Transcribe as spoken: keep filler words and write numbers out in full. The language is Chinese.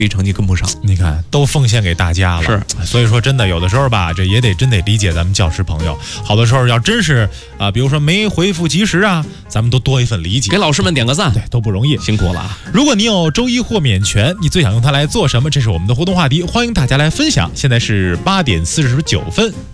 成绩跟不上。 你看，都奉献给大家了。 是， 所以说真的有的时候吧，这也得真得理解咱们教师朋友。好多时候要真是啊、呃，比如说没回复及时啊，咱们都多一份理解， 给老师们点个赞， 对，都不容易， 辛苦了啊！ 如果你有周一或免权，你最想用它来做什么？这是我们的互动话题，欢迎大家来分享。现在是八点四十九分。